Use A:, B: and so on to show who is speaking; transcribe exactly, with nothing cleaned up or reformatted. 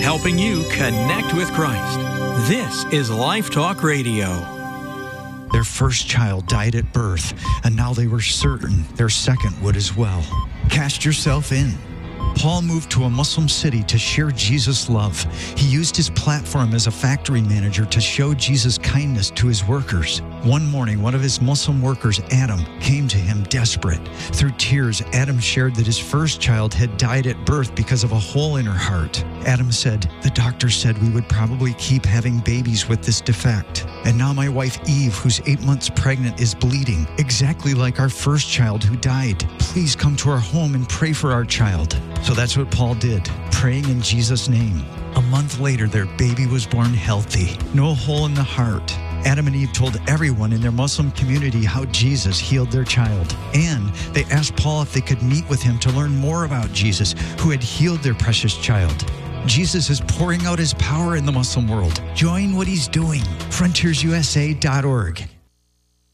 A: helping you connect with Christ. This is Life Talk Radio.
B: Their first child died at birth, and now they were certain their second would as well. Cast yourself in. Paul moved to a Muslim city to share Jesus' love. He used his platform as a factory manager to show Jesus' kindness to his workers. One morning, one of his Muslim workers, Adam, came to him desperate. Through tears, Adam shared that his first child had died at birth because of a hole in her heart. Adam said, "The doctor said we would probably keep having babies with this defect. And now my wife Eve, who's eight months pregnant, is bleeding, exactly like our first child who died. Please come to our home and pray for our child." So that's what Paul did, praying in Jesus' name. A month later, their baby was born healthy, no hole in the heart. Adam and Eve told everyone in their Muslim community how Jesus healed their child. And they asked Paul if they could meet with him to learn more about Jesus, who had healed their precious child. Jesus is pouring out his power in the Muslim world. Join what he's doing. frontiers u s a dot org.